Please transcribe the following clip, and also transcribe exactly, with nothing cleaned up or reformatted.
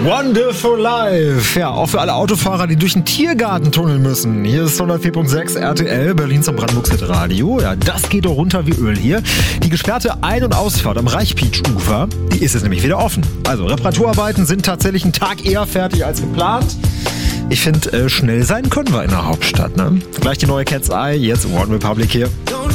Wonderful Life. Ja, auch für alle Autofahrer, die durch den Tiergarten tunneln müssen. Hier ist hundertvier Komma sechs R T L, Berlin zum Brandenburgs Radio. Ja, das geht doch runter wie Öl hier. Die gesperrte Ein- und Ausfahrt am Reichpeach-Ufer, die ist jetzt nämlich wieder offen. Also Reparaturarbeiten sind tatsächlich einen Tag eher fertig als geplant. Ich finde, äh, schnell sein können wir in der Hauptstadt, ne? Gleich die neue Cat's Eye, jetzt One Republic hier.